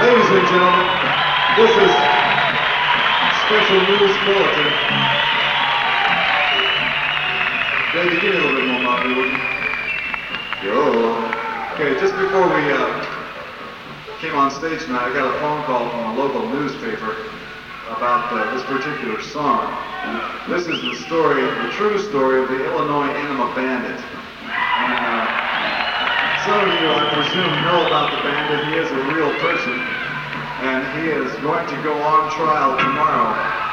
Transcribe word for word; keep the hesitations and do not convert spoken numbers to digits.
Ladies and gentlemen, this is Special News Bulletin. Baby, give me a little bit more money, would you? Yo. Okay, just before we uh, came on stage tonight, I got a phone call from a local newspaper about uh, this particular song. And this is the story, the true story of the Illinois Enema Bandit. And uh, some of you, I presume, know about the bandit. He is a real person, and he is going to go on trial tomorrow